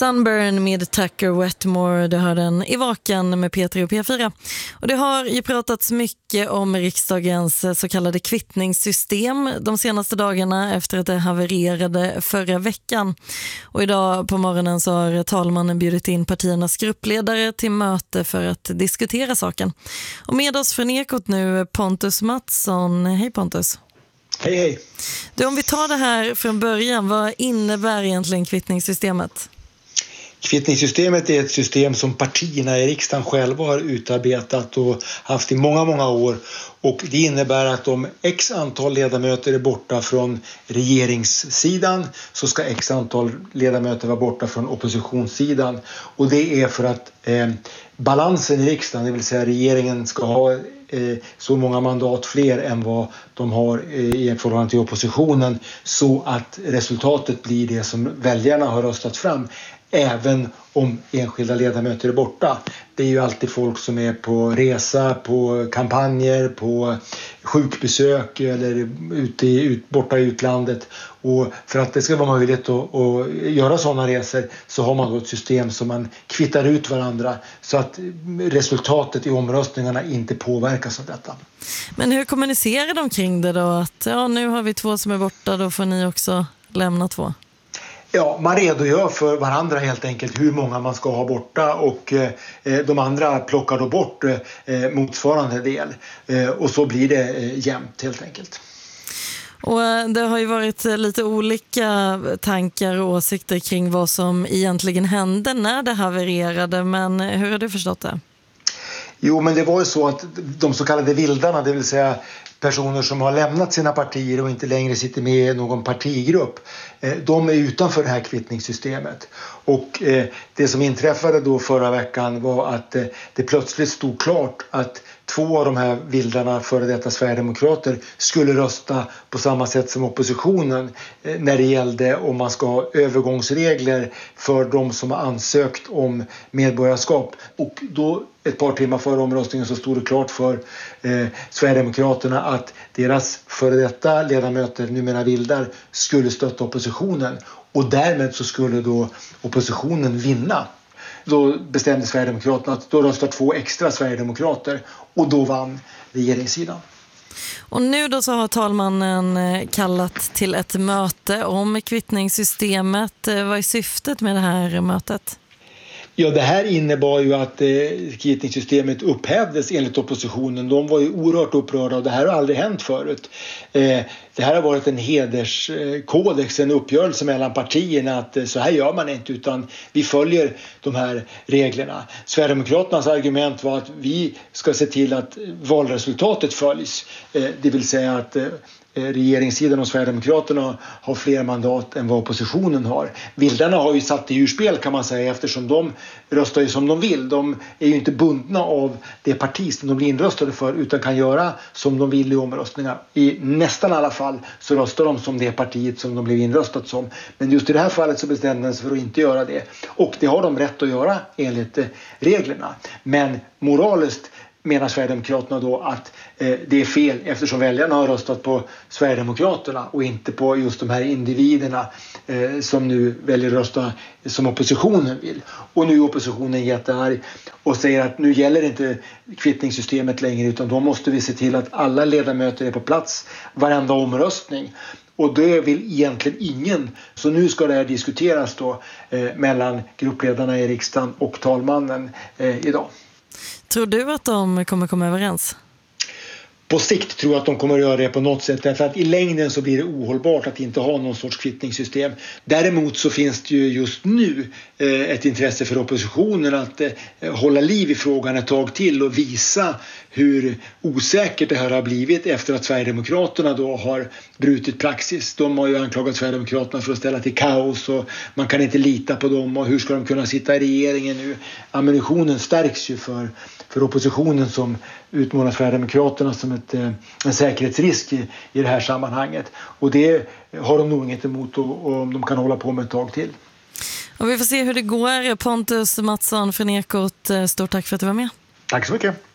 Sunburn med Tucker Wetmore, det hör den i Vaken med P3 och P4. Och det har ju pratats mycket om riksdagens så kallade kvittningssystem de senaste dagarna efter att det havererade förra veckan. Och idag på morgonen så har talmannen bjudit in partiernas gruppledare till möte för att diskutera saken. Och med oss från Ekot nu Pontus Mattsson. Hej Pontus. Hej hej. Du, om vi tar det här från början, vad innebär egentligen kvittningssystemet? Kvittningssystemet är ett system som partierna i riksdagen själva har utarbetat och haft i många, många år. Och det innebär att om x antal ledamöter är borta från regeringssidan så ska x antal ledamöter vara borta från oppositionssidan. Och det är för att balansen i riksdagen, det vill säga regeringen ska ha så många mandat fler än vad de har i förhållande till oppositionen, så att resultatet blir det som väljarna har röstat fram. Även om enskilda ledamöter är borta. Det är ju alltid folk som är på resa, på kampanjer, på sjukbesök eller borta i utlandet. Och för att det ska vara möjligt att göra sådana resor så har man då ett system som man kvittar ut varandra så att resultatet i omröstningarna inte påverkas av detta. Men hur kommunicerar de kring det då? Att nu har vi 2 som är borta, då får ni också lämna 2. Ja, man redogör för varandra helt enkelt hur många man ska ha borta och de andra plockar då bort motsvarande del. Och så blir det jämnt helt enkelt. Och det har ju varit lite olika tankar och åsikter kring vad som egentligen hände när det havererade, men hur har du förstått det? Jo, men det var ju så att de så kallade vildarna, det vill säga personer som har lämnat sina partier och inte längre sitter med i någon partigrupp, de är utanför det här kvittningssystemet. Och det som inträffade då förra veckan var att det plötsligt stod klart att 2 av de här vildarna, före detta Sverigedemokrater, skulle rösta på samma sätt som oppositionen när det gällde om man ska ha övergångsregler för de som har ansökt om medborgarskap. Och då ett par timmar före omröstningen så stod det klart för Sverigedemokraterna att deras före detta ledamöter, numera vildar, skulle stötta oppositionen. Och därmed så skulle då oppositionen vinna. Då bestämde Sverigedemokraterna att då röstar 2 extra Sverigedemokrater och då vann regeringssidan. Och nu då så har talmannen kallat till ett möte om kvittningssystemet. Vad är syftet med det här mötet? Ja, det här innebar ju att kvittningssystemet upphävdes enligt oppositionen. De var ju oerhört upprörda och det här har aldrig hänt förut. Det här har varit en hederskodex, en uppgörelse mellan partierna att så här gör man inte utan vi följer de här reglerna. Sverigedemokraternas argument var att vi ska se till att valresultatet följs. Det vill säga att regeringssidan och Sverigedemokraterna har fler mandat än vad oppositionen har. Vildarna har ju satt det ur spel kan man säga eftersom de röstar ju som de vill. De är ju inte bundna av det parti som de blir inröstade för utan kan göra som de vill i omröstningar. I nästan alla fall så röstar de som det partiet som de blev inröstat som. Men just i det här fallet så bestämde de sig för att inte göra det. Och det har de rätt att göra enligt reglerna. Men moraliskt menar Sverigedemokraterna då att det är fel eftersom väljarna har röstat på Sverigedemokraterna och inte på just de här individerna som nu väljer att rösta som oppositionen vill. Och nu är oppositionen jättearg och säger att nu gäller inte kvittningssystemet längre utan då måste vi se till att alla ledamöter är på plats varenda omröstning. Och det vill egentligen ingen. Så nu ska det här diskuteras då mellan gruppledarna i riksdagen och talmannen idag. Tror du att de kommer komma överens? På sikt tror jag att de kommer att göra det på något sätt. Därför att i längden så blir det ohållbart att inte ha någon sorts kvittningssystem. Däremot så finns det ju just nu ett intresse för oppositionen att hålla liv i frågan ett tag till och visa hur osäkert det här har blivit efter att Sverigedemokraterna då har brutit praxis. De har ju anklagat Sverigedemokraterna för att ställa till kaos och man kan inte lita på dem och hur ska de kunna sitta i regeringen nu? Ammunitionen stärks ju för oppositionen som utmålar Sverigedemokraterna som en säkerhetsrisk i det här sammanhanget. Och det har de nog inget emot och de kan hålla på med ett tag till. Och vi får se hur det går. Pontus Mattsson från Ekot, stort tack för att du var med. Tack så mycket.